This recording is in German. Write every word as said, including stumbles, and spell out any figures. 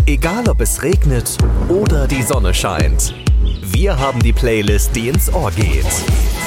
Egal ob es regnet oder die Sonne scheint. Wir haben die Playlist, die ins Ohr geht.